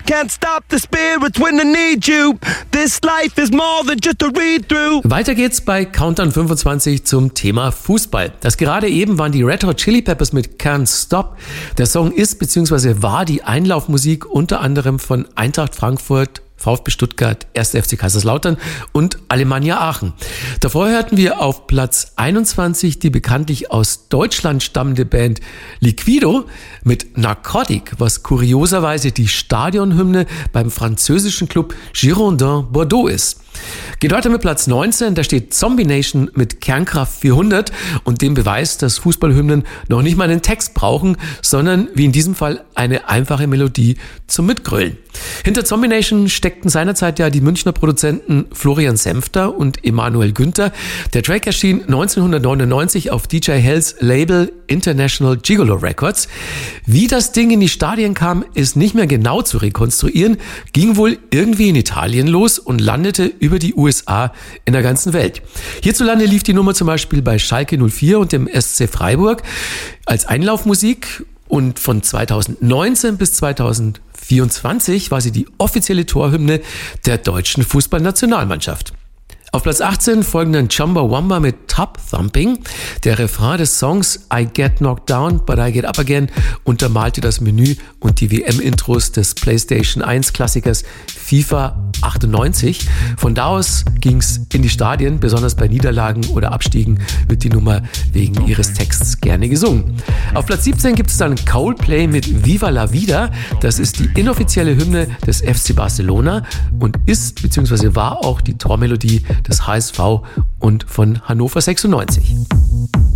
Can't stop the spirits when I need you. This life is more than just a read-through. Weiter geht's bei Countdown 25 zum Thema Fußball. Das gerade eben waren die Red Hot Chili Peppers mit Can't Stop. Der Song ist bzw. war die Einlaufmusik unter anderem von Eintracht Frankfurt, VfB Stuttgart, 1. FC Kaiserslautern und Alemannia Aachen. Davor hörten wir auf Platz 21 die bekanntlich aus Deutschland stammende Band Liquido mit Narcotic, was kurioserweise die Stadionhymne beim französischen Club Girondins Bordeaux ist. Geht weiter mit Platz 19, da steht Zombie Nation mit Kernkraft 400 und dem Beweis, dass Fußballhymnen noch nicht mal einen Text brauchen, sondern wie in diesem Fall eine einfache Melodie zum Mitgrölen. Hinter Zombie Nation steckten seinerzeit ja die Münchner Produzenten Florian Senfter und Emanuel Günther. Der Track erschien 1999 auf DJ Hells Label International Gigolo Records. Wie das Ding in die Stadien kam, ist nicht mehr genau zu rekonstruieren, ging wohl irgendwie in Italien los und landete über die USA in der ganzen Welt. Hierzulande lief die Nummer zum Beispiel bei Schalke 04 und dem SC Freiburg als Einlaufmusik und von 2019 bis 2024 war sie die offizielle Torhymne der deutschen Fußballnationalmannschaft. Auf Platz 18 folgen dann Chumbawamba mit Top Thumping. Der Refrain des Songs I Get Knocked Down, But I Get Up Again untermalte das Menü und die WM-Intros des PlayStation 1-Klassikers FIFA 98. Von da aus ging's in die Stadien, besonders bei Niederlagen oder Abstiegen wird die Nummer wegen ihres Texts gerne gesungen. Auf Platz 17 gibt es dann Coldplay mit Viva la Vida. Das ist die inoffizielle Hymne des FC Barcelona und ist bzw. war auch die Tormelodie des HSV und von Hannover 96.